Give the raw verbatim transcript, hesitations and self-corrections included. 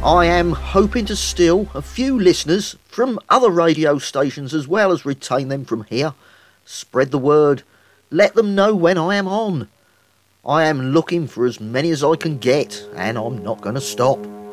I am hoping to steal a few listeners from other radio stations as well as retain them from here. Spread the word. Let them know when I am on. I am looking for as many as I can get, and I'm not going to stop.